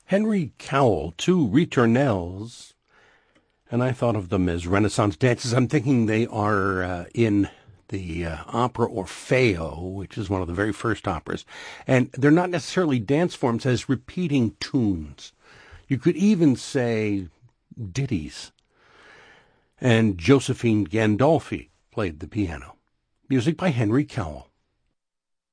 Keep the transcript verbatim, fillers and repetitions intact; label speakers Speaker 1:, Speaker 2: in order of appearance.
Speaker 1: Henry Cowell, two ritornelles, and I thought of them as Renaissance dances. I'm thinking they are uh, in the uh, opera Orfeo, which is one of the very first operas, and they're not necessarily dance forms as repeating tunes. You could even say ditties. And Josephine Gandolfi played the piano. Music by Henry Cowell.